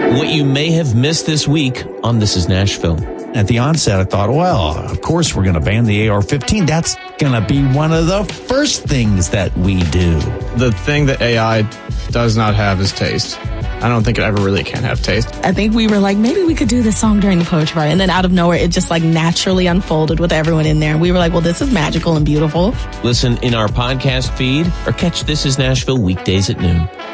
What you may have missed this week on This Is Nashville. At the onset, I thought, well, of course we're going to ban the AR-15. That's going to be one of the first things that we do. The thing that AI does not have is taste. I don't think it ever really can have taste. I think we were like, maybe we could do this song during the poetry party. And then out of nowhere, it just like naturally unfolded with everyone in there. And we were like, well, this is magical and beautiful. Listen in our podcast feed or catch This Is Nashville weekdays at noon.